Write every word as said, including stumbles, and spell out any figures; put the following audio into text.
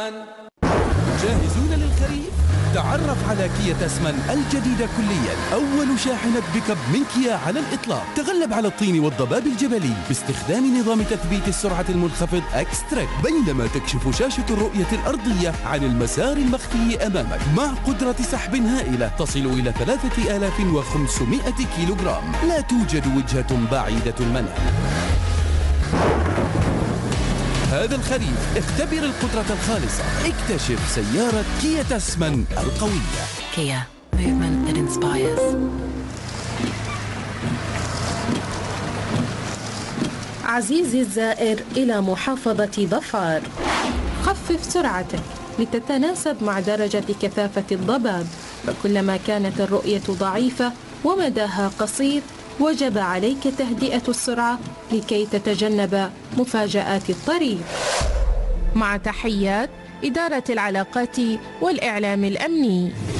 تسمان. جاهزون للخريف؟ تعرف على كيا تسمان الجديدة كليا، أول شاحنة بيك اب من كيا على الإطلاق. تغلب على الطين والضباب الجبلي باستخدام نظام تثبيت السرعة المنخفض اكستريك، بينما تكشف شاشة الرؤية الأرضية عن المسار المخفي أمامك مع قدرة سحب هائلة تصل إلى ثلاثة آلاف وخمسمائة كيلوغرام. لا توجد وجهة بعيدة المنال. هذا الخريف اختبر القدرة الخالصة، اكتشف سيارة كيا تسمان القوية. Kia, movement that inspires. عزيزي الزائر إلى محافظة ظفار، خفف سرعتك لتتناسب مع درجة كثافة الضباب، فكلما كانت الرؤية ضعيفة ومداها قصير وجب عليك تهدئة السرعة لكي تتجنب مفاجآت الطريق. مع تحيات إدارة العلاقات والإعلام الأمني.